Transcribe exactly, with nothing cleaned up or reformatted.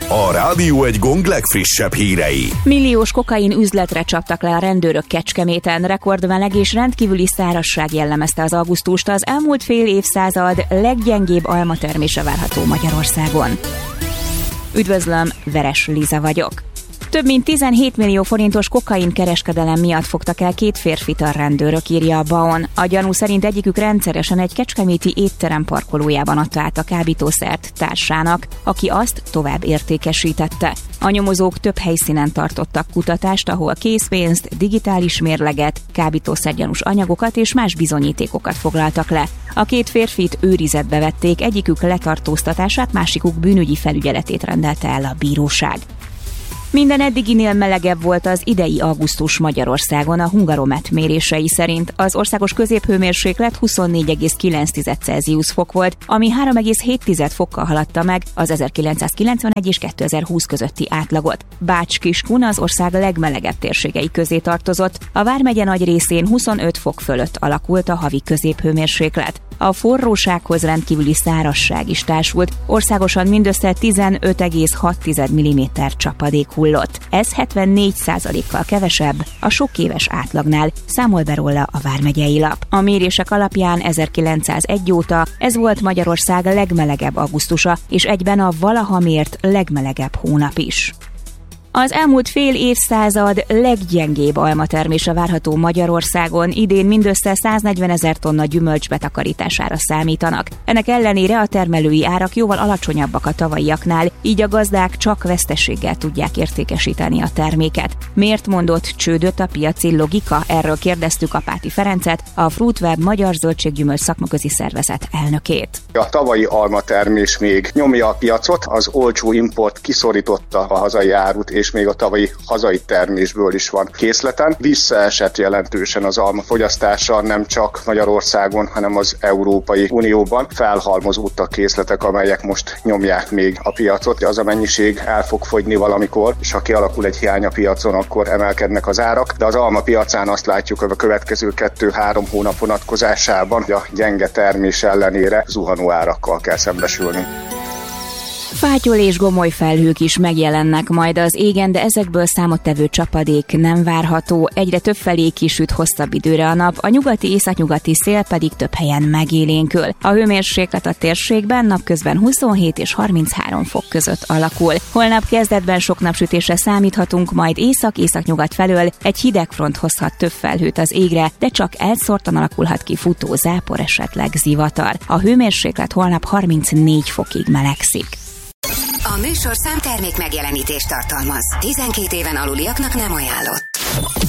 A Rádió Egy Gong legfrissebb hírei. Milliós kokain üzletre csaptak le a rendőrök Kecskeméten. Rekordmeleg és rendkívüli szárazság jellemezte az augusztust. Az elmúlt fél évszázad leggyengébb almatermése várható Magyarországon. Üdvözlöm, Veres Liza vagyok. Több mint tizenhét millió forintos kokain kereskedelem miatt fogtak el két férfit a rendőrök, írja a bé á o-n. A gyanú szerint egyikük rendszeresen egy kecskeméti étterem parkolójában adta át a kábítószert társának, aki azt tovább értékesítette. A nyomozók több helyszínen tartottak kutatást, ahol készpénzt, digitális mérleget, kábítószergyanús anyagokat és más bizonyítékokat foglaltak le. A két férfit őrizetbe vették, egyikük letartóztatását, másikuk bűnügyi felügyeletét rendelte el a bíróság. Minden eddiginél melegebb volt az idei augusztus Magyarországon a Hungaromet mérései szerint. Az országos középhőmérséklet huszonnégy egész kilenc Celsius fok volt, ami három egész hét fokkal haladta meg az ezerkilencszázkilencvenegy és kétezer-húsz közötti átlagot. Bács-Kiskun az ország legmelegebb térségei közé tartozott. A vármegye nagy részén huszonöt fok fölött alakult a havi középhőmérséklet. A forrósághoz rendkívüli szárazság is társult, országosan mindössze tizenöt egész hat milliméter csapadék hullott. Ez hetvennégy százalékkal kevesebb a sok éves átlagnál, számol be róla a vármegyei lap. A mérések alapján ezerkilencszázegy óta ez volt Magyarország legmelegebb augusztusa, és egyben a valaha mért legmelegebb hónap is. Az elmúlt fél évszázad leggyengébb almatermése várható Magyarországon, idén mindössze száznegyvenezer tonna gyümölcs betakarítására számítanak. Ennek ellenére a termelői árak jóval alacsonyabbak a tavalyiaknál, így a gazdák csak veszteséggel tudják értékesíteni a terméket. Miért mondott csődöt a piaci logika? Erről kérdeztük Apáti Ferencet, a Fruitweb Magyar Zöldséggyümölcs Szakmaközi Szervezet elnökét. A tavalyi almatermés még nyomja a piacot, az olcsó import kiszorította a hazai árut, és még a tavalyi hazai termésből is van készleten. Visszaesett jelentősen az alma fogyasztása, nem csak Magyarországon, hanem az Európai Unióban. Felhalmozódtak készletek, amelyek most nyomják még a piacot. Az a mennyiség el fog fogyni valamikor, és ha kialakul egy hiány a piacon, akkor emelkednek az árak. De az alma piacán azt látjuk, hogy a következő kettő-három hónap vonatkozásában a gyenge termés ellenére zuhanó árakkal kell szembesülni. Fátyol és gomoly felhők is megjelennek majd az égen, de ezekből számottevő csapadék nem várható. Egyre több felé kisüt hosszabb időre a nap, a nyugati északnyugati szél pedig több helyen megélénkül. A hőmérséklet a térségben napközben huszonhét és harminchárom fok között alakul. Holnap kezdetben sok napsütésre számíthatunk, majd észak-északnyugat felől egy hideg front hozhat több felhőt az égre, de csak elszórtan alakulhat ki futó zápor, esetleg zivatar. A hőmérséklet holnap harmincnégy fokig melegszik. A műsorszám termék megjelenítést tartalmaz. tizenkét éven aluliaknak nem ajánlott.